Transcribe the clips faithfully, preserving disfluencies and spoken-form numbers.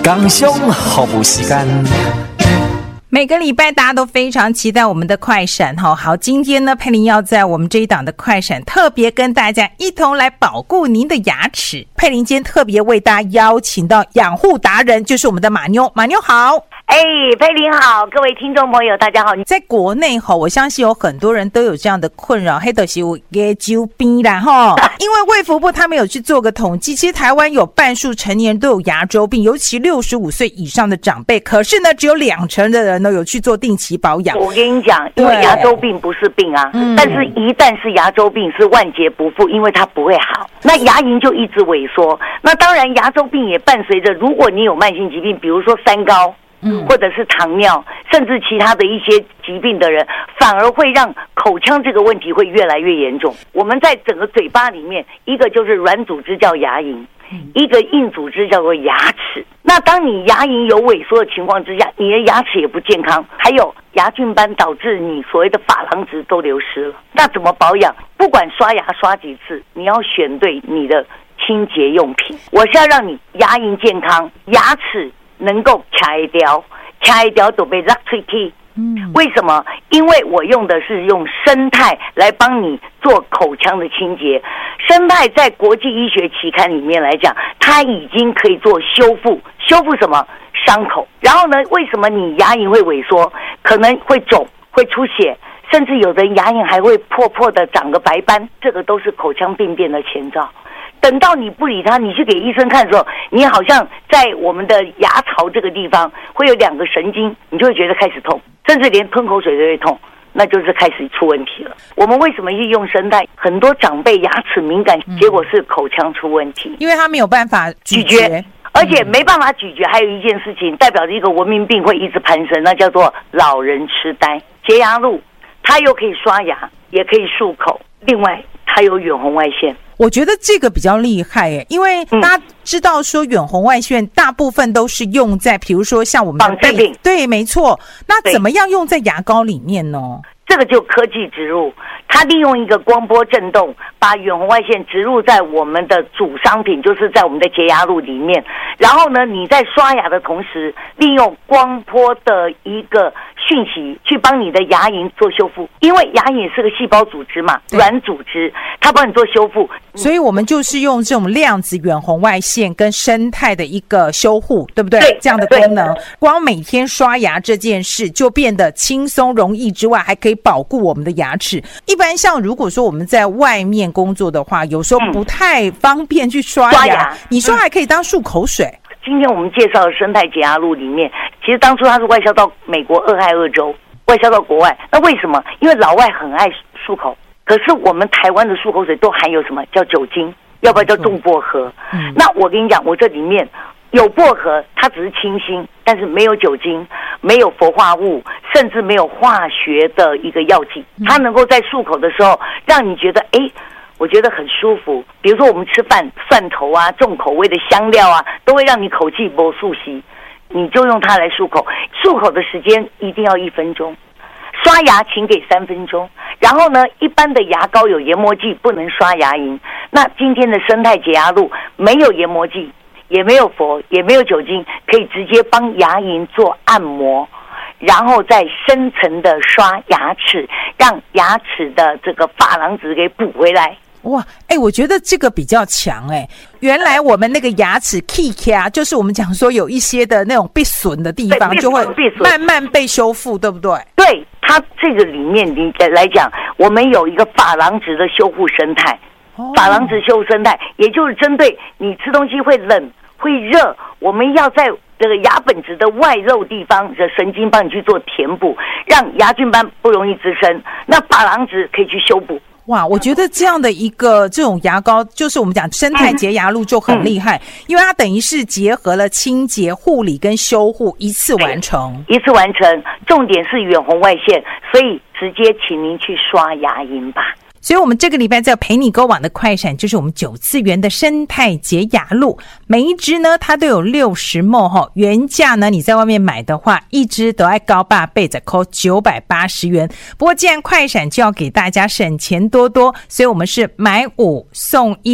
工商服务时间。 每个礼拜大家都非常期待我们的快闪哈，好，今天呢，佩玲要在我们这一档的快闪特别跟大家一同来保护您的牙齿。佩玲今天特别为大家邀请到养护达人，就是我们的马妞。马妞好。 哎，佩玲好，各位听众朋友大家好。 在国内哈，我相信有很多人都有这样的困扰，黑的是有牙周病啦哈。因为卫福部他们有去做个统计，其实台湾有半数成年人都有牙周病，尤其六十五岁以上的长辈，可是呢，只有两成的人都有去做定期保养。 我跟你讲，因为牙周病不是病啊，但是一旦是牙周病是万劫不复，因为它不会好，那牙龈就一直萎缩。那当然，牙周病也伴随着，如果你有慢性疾病，比如说三高。嗯，或者是糖尿，甚至其他的一些疾病的人，反而会让口腔这个问题会越来越严重。我们在整个嘴巴里面，一个就是软组织叫牙龈，一个硬组织叫做牙齿。那当你牙龈有萎缩的情况之下，你的牙齿也不健康，还有牙菌斑导致你所谓的珐琅质都流失了。那怎么保养？不管刷牙刷几次，你要选对你的清洁用品。我是要让你牙龈健康，牙齿能够卡一条，卡一条都被拉出去。嗯，为什么？因为我用的是用生态来帮你做口腔的清洁。生态在国际医学期刊里面来讲，它已经可以做修复，修复什么？伤口。然后呢，为什么你牙龈会萎缩？可能会肿，会出血，甚至有的人牙龈还会破破的长个白斑，这个都是口腔病变的前兆。等到你不理他，你去给医生看的时候，你好像在我们的牙槽这个地方会有两个神经，你就会觉得开始痛，甚至连吞口水都会痛，那就是开始出问题了。我们为什么用生态？很多长辈牙齿敏感，结果是口腔出问题， 因为他没有办法咀嚼，而且没办法咀嚼。还有一件事情，代表着一个文明病会一直攀升，那叫做老人痴呆。洁牙露，它又可以刷牙，也可以漱口，另外它有远红外线。 我觉得这个比较厉害耶，因为大家知道说远红外线大部分都是用在比如说像我们的绑饰品， 对，没错。那怎么样用在牙膏里面呢？ 这个就科技植入，它利用一个光波振动，把远红外线植入在我们的主商品，就是在我们的洁牙露里面。然后呢，你在刷牙的同时，利用光波的一个讯息去帮你的牙龈做修复，因为牙龈是个细胞组织嘛，软组织，它帮你做修复。 所以我们就是用这种量子远红外线跟生态的一个修护，对不对？ 对， 这样的功能，光每天刷牙这件事就变得轻松容易之外，还可以保护我们的牙齿。一般像如果说我们在外面工作的话，有时候不太方便去刷牙，刷牙你说还可以当漱口水。嗯， 今天我们介绍的生态洁牙露里面，其实当初它是外销到美国俄亥俄州，外销到国外。那为什么？因为老外很爱漱口，可是我们台湾的漱口水都含有什么叫酒精，要不然叫重薄荷。嗯，那我跟你讲，我这里面有薄荷，它只是清新，但是没有酒精，没有氟化物，甚至没有化学的一个药剂。它能够在漱口的时候，让你觉得哎，我觉得很舒服。比如说我们吃饭，蒜头啊、重口味的香料啊，都会让你口气不漱息。你就用它来漱口，漱口的时间一定要一分钟，刷牙请给三分钟。然后呢，一般的牙膏有研磨剂，不能刷牙龈。那今天的生态洁牙露没有研磨剂，也没有氟，也没有酒精，可以直接帮牙龈做按摩，然后再深层的刷牙齿，让牙齿的这个珐琅质给补回来。 哇，哎、欸，我觉得这个比较强哎、欸。原来我们那个牙齿 key 啊，就是我们讲说有一些的那种被损的地方，就会慢慢被修复，对不对？ 对，它这个里面你来讲，我们有一个珐琅质的修护生态，珐琅质修护生态，也就是针对你吃东西会冷会热，我们要在这个牙本质的外露地方的神经帮你去做填补，让牙菌斑不容易滋生，那珐琅质可以去修补。 哇，我觉得这样的一个这种牙膏，就是我们讲生态洁牙露就很厉害、嗯嗯、因为它等于是结合了清洁、护理跟修护一次完成， 一次完成，重点是远红外线，所以直接请您去刷牙龈吧。 所以我们这个礼拜在陪你购网的快闪，就是我们九次元的生态洁牙露，每一支呢它都有六十 毫升，原价呢你在外面买的话一支都要高八倍，再扣九百八十元。不过既然快闪就要给大家省钱多多，所以我们是买五送一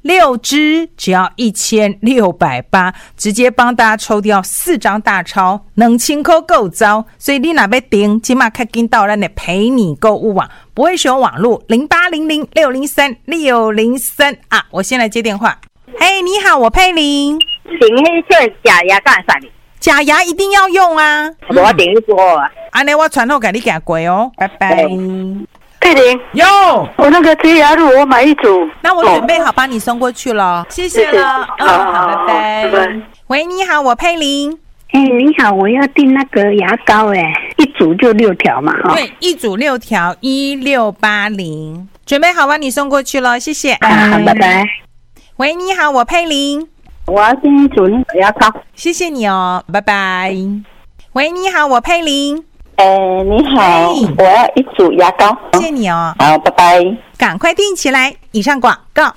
六支只要一千六百八，直接帮大家抽掉四张大钞，两千块够糟。所以你哪要订，起码看紧到咱的陪你购物网，不会使用网络零八零零六零三六零三啊。我先来接电话。嘿，你好，我佩玲。 请黑色假牙干啥的？ 假牙一定要用啊！ 我等于说啊， 安尼我传后给你行过哦，拜拜。 佩玲， 有， 我那个洁牙乳我买一组， 那我准备好帮你送过去了，谢谢了。嗯，好，拜拜。拜拜。喂，你好，我佩玲。 哎、欸，你好，我要订那个牙膏、欸，哎，一组就六条嘛，哈。 对，一组六条，一六八零，准备好帮你送过去了，谢谢。 啊，好，拜拜。 喂，你好，我佩玲。 我要订一组那个牙膏， 谢谢你哦，拜拜。喂，你好，我佩玲。 哎、欸，你好，我要一组牙膏， 谢谢你哦。 好，拜拜。 赶快订起来。以上广告。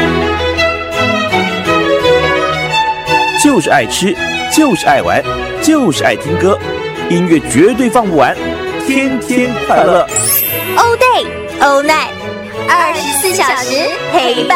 就是爱吃，就是爱玩，就是爱听歌，音乐绝对放不完，天天快乐。 All day, all night， 二十四小时陪伴